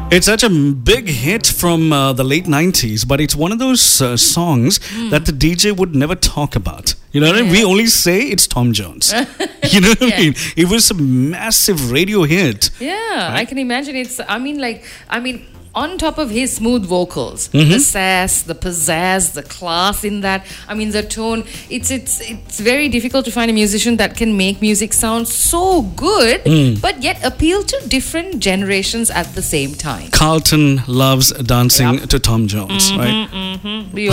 It's such a big hit from the late 90s, but it's one of those songs that the DJ would never talk about. You know what I mean? We only say it's Tom Jones. You know what I mean? It was a massive radio hit. Yeah, right? I can imagine on top of his smooth vocals, the sass, the pizzazz, the class in that, the tone, it's very difficult to find a musician that can make music sound so good, but yet appeal to different generations at the same time. Carlton loves dancing to Tom Jones, right? We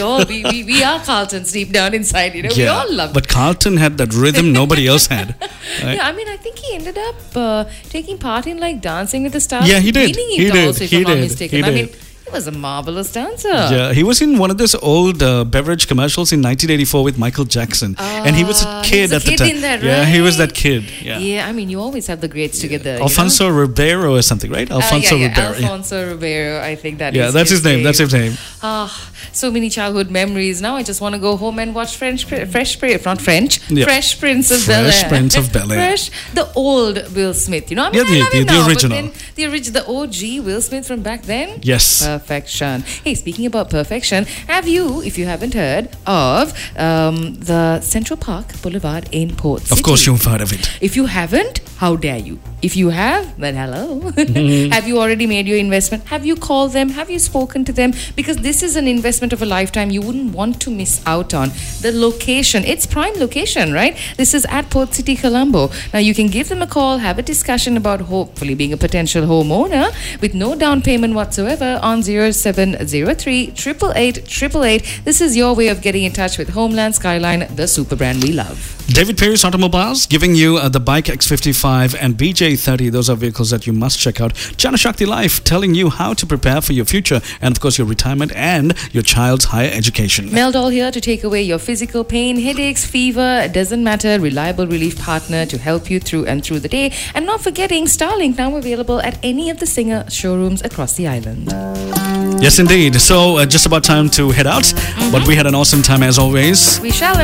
are Carltons deep down inside, we all love it. But Carlton had that rhythm nobody else had. Right? Yeah, I think he ended up taking part in Dancing with the Stars. Yeah, he did. Winning it also, if I'm not mistaken. He was a marvelous dancer. Yeah, he was in one of those old beverage commercials in 1984 with Michael Jackson. And he was a kid at the time. In that, right? Yeah, he was that kid. Yeah, you always have the greats together. Alfonso Ribeiro or something, right? Alfonso Ribeiro. Alfonso Ribeiro, I think that is. Yeah, that's his name. That's his name. So many childhood memories. Now I just want to go home and watch Fresh Prince of Bel-Air. Fresh Prince of Bel-Air. The old Will Smith. I love him now, the original. But the OG Will Smith from back then. Yes. Perfection. Hey, speaking about perfection, have you, if you haven't heard of the Central Park Boulevard in Port City? Of course you've heard of it. If you haven't, how dare you? If you have, then hello. Have you already made your investment? Have you called them? Have you spoken to them? Because this is an investment of a lifetime you wouldn't want to miss out on. The location, it's prime location, right? This is at Port City, Colombo. Now you can give them a call, have a discussion about hopefully being a potential homeowner with no down payment whatsoever on 0703 888 888. This is your way of getting in touch with Homeland Skyline, the super brand we love. David Pierce Automobiles giving you the Bike X55 and BJ30. Those are vehicles that you must check out. Janashakti Life telling you how to prepare for your future and, of course, your retirement and your child's higher education. Meldol here to take away your physical pain, headaches, fever. It doesn't matter. Reliable relief partner to help you through the day. And not forgetting Starlink, now available at any of the Singer showrooms across the island. Yes, indeed. So, just about time to head out. But we had an awesome time as always. We shall.